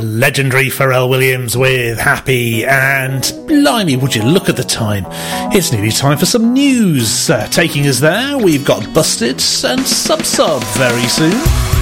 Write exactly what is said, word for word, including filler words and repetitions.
legendary Pharrell Williams with Happy, and blimey, would you look at the time. It's nearly time for some news. Uh, taking us there, we've got Busted and Sub Sub very soon.